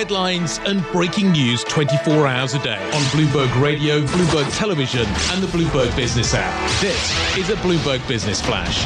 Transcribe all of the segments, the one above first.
headlines and breaking news 24 hours a day on Bloomberg Radio, Bloomberg Television and the Bloomberg Business app. This is a Bloomberg Business Flash.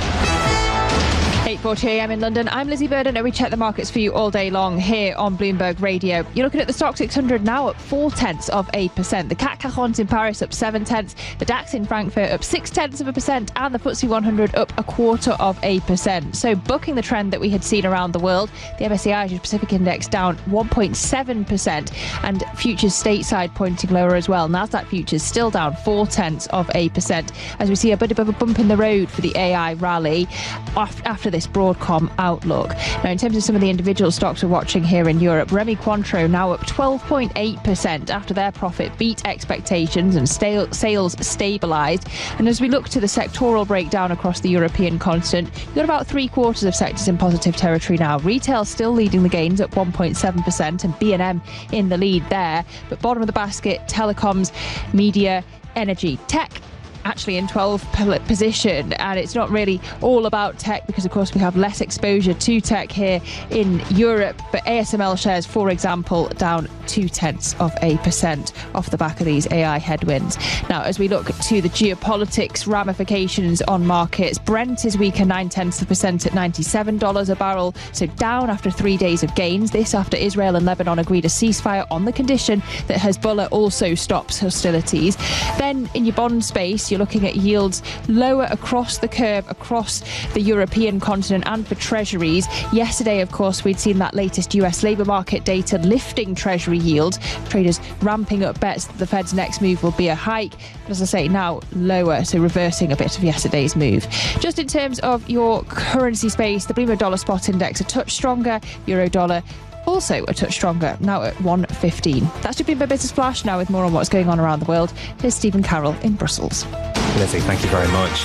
8:40 a.m. in London. I'm Lizzie Burden and we check the markets for you all day long here on Bloomberg Radio. You're looking at the Stock 600 now up 0.4%. The CAC 40 in Paris up 0.7%. The DAX in Frankfurt up 0.6%, and the FTSE 100 up 0.25%. So bucking the trend that we had seen around the world, the MSCI Asia Pacific Index down 1.7%, and futures stateside pointing lower as well. Nasdaq futures still down 0.4%, as we see a bit of a bump in the road for the AI rally after this Broadcom outlook. Now, in terms of some of the individual stocks we're watching here in Europe, Remy Cointreau now up 12.8% after their profit beat expectations and sales stabilised. And as we look to the sectoral breakdown across the European continent, you've got about 3/4 of sectors in positive territory now. Retail still leading the gains at 1.7%, and B&M in the lead there. But bottom of the basket, telecoms, media, energy, tech actually in 12th position, and it's not really all about tech because of course we have less exposure to tech here in Europe, but ASML shares, for example, down 0.2% off the back of these AI headwinds. Now, as we look to the geopolitics ramifications on markets, Brent is weaker 0.9% at $97 a barrel, so down after 3 days of gains. This after Israel and Lebanon agreed a ceasefire on the condition that Hezbollah also stops hostilities. Then in your bond space, you're looking at yields lower across the curve, across the European continent and for treasuries. Yesterday, of course, we'd seen that latest US labour market data lifting treasury yields. Traders ramping up bets that the Fed's next move will be a hike. But as I say, now lower, so reversing a bit of yesterday's move. Just in terms of your currency space, the Bloomberg Dollar Spot Index a touch stronger, Euro Dollar also a touch stronger, now at 1.15. That's your Bloomberg Business Flash. Now with more on what's going on around the world, here's Stephen Carroll in Brussels. Lizzie, thank you very much.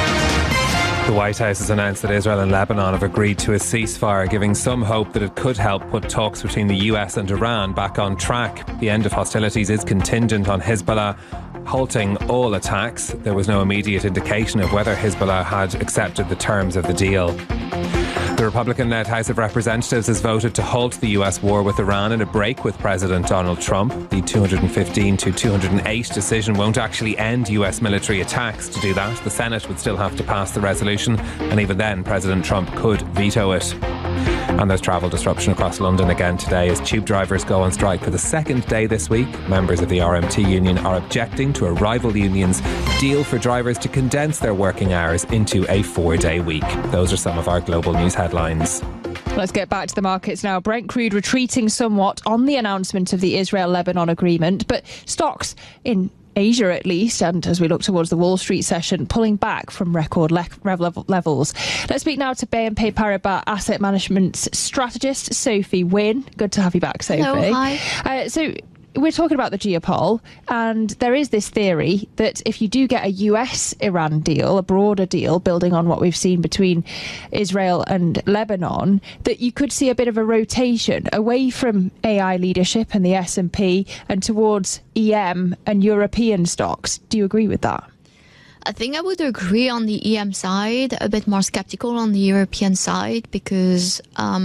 The White House has announced that Israel and Lebanon have agreed to a ceasefire, giving some hope that it could help put talks between the US and Iran back on track. The end of hostilities is contingent on Hezbollah halting all attacks. There was no immediate indication of whether Hezbollah had accepted the terms of the deal. The Republican-led House of Representatives has voted to halt the US war with Iran in a break with President Donald Trump. The 215 to 208 decision won't actually end US military attacks. To do that, the Senate would still have to pass the resolution, and even then President Trump could veto it. And there's travel disruption across London again today as tube drivers go on strike for the second day this week. Members of the RMT union are objecting to a rival union's deal for drivers to condense their working hours into a 4-day week. Those are some of our global news headlines. Let's get back to the markets now. Brent crude retreating somewhat on the announcement of the Israel-Lebanon agreement, but stocks in Asia at least, and as we look towards the Wall Street session, pulling back from record levels. Let's speak now to BNP Paribas Asset Management's strategist, Sophie Wynne. Good to have you back, Sophie. Hello, hi. So we're talking about the geopol, and there is this theory that if you do get a US-Iran deal, a broader deal, building on what we've seen between Israel and Lebanon, that you could see a bit of a rotation away from AI leadership and the S&P and towards EM and European stocks. Do you agree with that? I think I would agree on the EM side, a bit more skeptical on the European side, because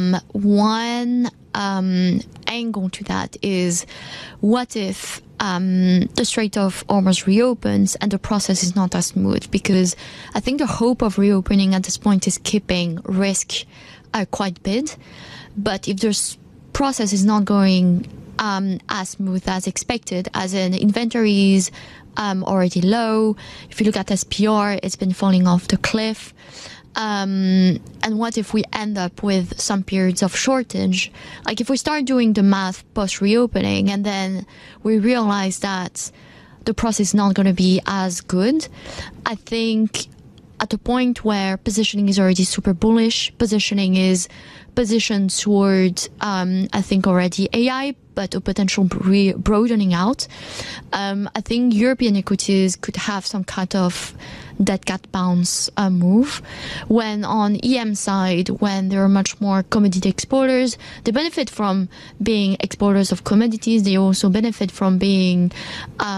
one angle to that is, what if the Strait of Hormuz reopens and the process is not as smooth? Because I think the hope of reopening at this point is keeping risk quite big. But if the process is not going as smooth as expected, as in inventories already low, if you look at SPR, it's been falling off the cliff. And what if we end up with some periods of shortage? Like if we start doing the math post-reopening and then we realize that the process is not going to be as good, I think at a point where positioning is already super bullish, positioning is positioned towards, I think already AI, but a potential broadening out. I think European equities could have some kind of dead cat bounce move. When on EM side, when there are much more commodity exporters, they benefit from being exporters of commodities. They also benefit from being